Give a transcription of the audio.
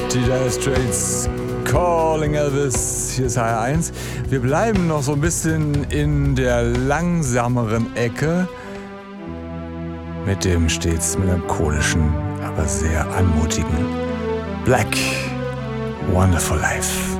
Die Dire Straits, Calling Elvis, hier ist HR1. Wir bleiben noch so ein bisschen in der langsameren Ecke mit dem stets melancholischen, aber sehr anmutigen Black Wonderful Life.